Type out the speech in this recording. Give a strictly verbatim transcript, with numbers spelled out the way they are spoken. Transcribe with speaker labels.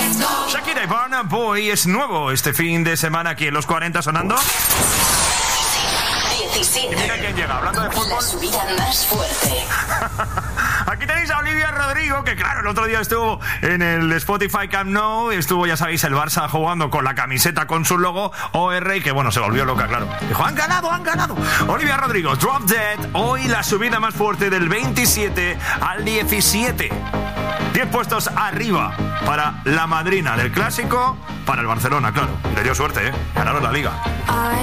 Speaker 1: Shakira y Burna Boy es nuevo este fin de semana aquí en los cuarenta sonando.
Speaker 2: diecisiete.
Speaker 1: Y mira quién llega, hablando de fútbol.
Speaker 2: La subida más fuerte.
Speaker 1: Aquí tenéis a Olivia Rodrigo, que claro, el otro día estuvo en el Spotify Camp Nou, estuvo, ya sabéis, el Barça jugando con la camiseta con su logo O R, y que bueno, se volvió loca, claro. Dijo, han ganado, han ganado. Olivia Rodrigo, Drop Dead, hoy la subida más fuerte del veintisiete al diecisiete. diez puestos arriba para la madrina del clásico, para el Barcelona, claro. Le dio suerte, ¿eh? Ganaron la Liga.